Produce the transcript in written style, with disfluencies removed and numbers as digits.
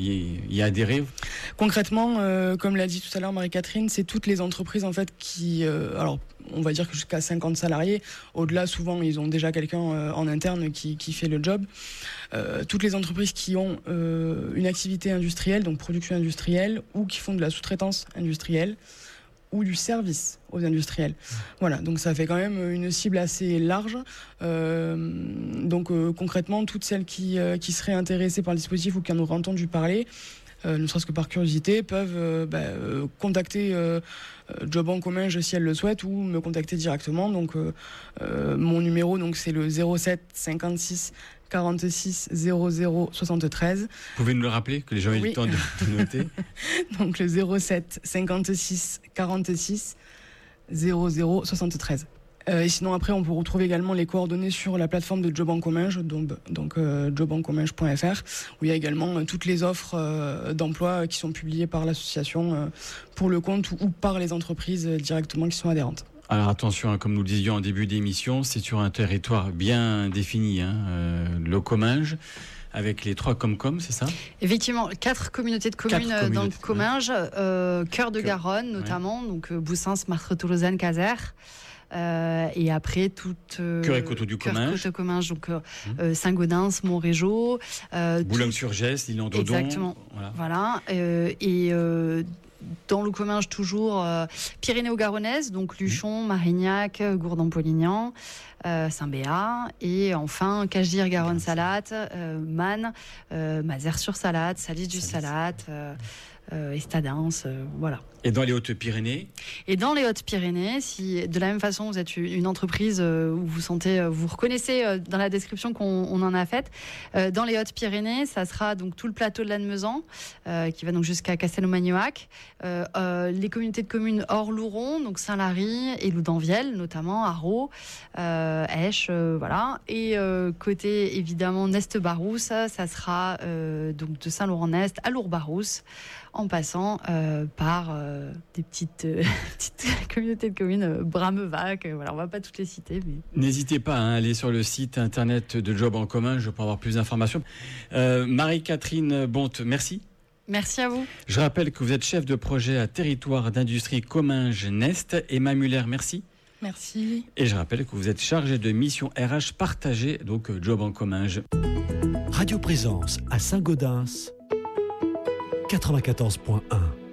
y adhérer? Concrètement, comme l'a dit tout à l'heure Marie-Catherine, c'est toutes les entreprises en fait qui, alors on va dire que jusqu'à 50 salariés, au-delà souvent ils ont déjà quelqu'un en interne qui fait le job. Toutes les entreprises qui ont une activité industrielle, donc production industrielle, ou qui font de la sous-traitance industrielle, ou du service aux industriels. Voilà, donc ça fait quand même une cible assez large. Donc concrètement, toutes celles qui seraient intéressées par le dispositif ou qui en auraient entendu parler, ne serait-ce que par curiosité, peuvent contacter Job en Comminges si elles le souhaitent, ou me contacter directement. Donc mon numéro, donc c'est le 07 56 46 00 73. Vous pouvez nous le rappeler, que les gens aient le temps de noter. Donc le 07 56 46 00 73. Et sinon après on peut retrouver également les coordonnées sur la plateforme de Job en Comminges, donc jobencomminges.fr, où il y a également toutes les offres d'emploi qui sont publiées par l'association pour le compte ou par les entreprises directement qui sont adhérentes. Alors attention, comme nous le disions en début d'émission, c'est sur un territoire bien défini, le Comminges, avec les 3 Comcom, c'est ça ? Effectivement, 4 communautés de communes dans le Comminges, Cœur de Garonne notamment, donc Boussins, Martreau, Lausanne, Caser. Et après toute Cœur et Coteaux du Comminges, donc Saint-Gaudens, Montrégeau, Boulogne-sur-Gesse, L'Île-en-Dodon. Exactement. Voilà. Et dans le Comminges toujours Pyrénées-Garonnaises, donc Luchon, Marignac, Gourdon-Polignan, Saint-Béat, et enfin Cachedir-Garonne-Salate, Man, Mazères-sur-Salate, Salis-du-Salate, Estadens, voilà. Et dans les Hautes-Pyrénées ? Et dans les Hautes-Pyrénées, si de la même façon vous êtes une entreprise où vous reconnaissez dans la description qu'on en a faite, dans les Hautes-Pyrénées, ça sera donc tout le plateau de Lannemezan, qui va donc jusqu'à Castelnau-Magnoac, les communautés de communes hors Louron, donc Saint-Lary et Loudanvielle, notamment Arrault, Esch, voilà. Et côté évidemment Nest-Barousse, ça sera donc de Saint-Laurent-Nest à Lourdes-Barousse, en passant par des petites communautés de communes, Bramevac, voilà, on va pas toutes les citer. Mais... N'hésitez pas à aller sur le site internet de Job en Comminges pour avoir plus d'informations. Marie-Catherine Bonte, merci. Merci à vous. Je rappelle que vous êtes chef de projet à territoire d'industrie Comminges Nest. Emma Muller, merci. Merci. Et je rappelle que vous êtes chargé de mission RH partagée, donc Job en Comminges. Radio Présence à Saint-Gaudens, 94.1.